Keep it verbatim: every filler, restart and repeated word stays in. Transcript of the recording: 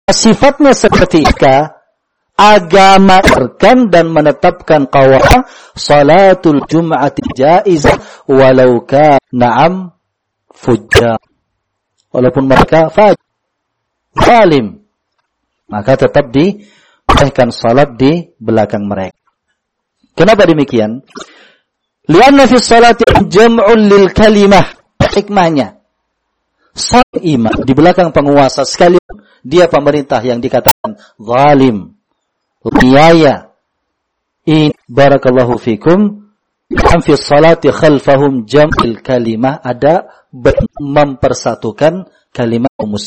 sifatnya seperti ika, agama menerkan dan menetapkan qawaidah salatul jum'ati jaizah walau kana na'am fujjar. Walaupun mereka fajir, zalim, maka tetap dibolehkan salat di belakang mereka. Kenapa demikian? Lianna fi salati jam'un lil kalimah. Hikmahnya, salat imam di belakang penguasa sekalipun dia pemerintah yang dikatakan zalim, riaya. In barakallahu fikum, fi salati khalfahum jam'il kalimah, ada mempersatukan kalimat muslim.